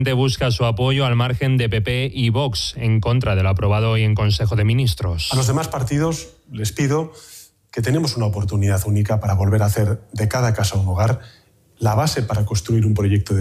Busca su apoyo al margen de PP y Vox en contra de lo aprobado hoy en Consejo de Ministros. A los demás partidos les pido que tenemos una oportunidad única para volver a hacer de cada casa un hogar la base para construir un proyecto de